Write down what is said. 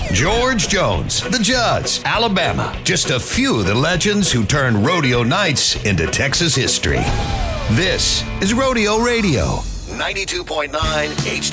George Jones, the Judds, Alabama. Just a few of the legends who turned rodeo nights into Texas history. This is Rodeo Radio, 92.9 HD.